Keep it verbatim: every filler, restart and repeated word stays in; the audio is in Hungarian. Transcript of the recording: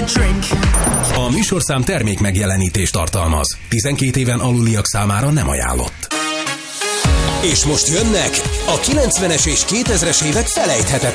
drink. A műsorszám termék megjelenítést tartalmaz. tizenkét éven aluliak számára nem ajánlott. És most jönnek a kilencvenes és kétezres évek felejthetetlen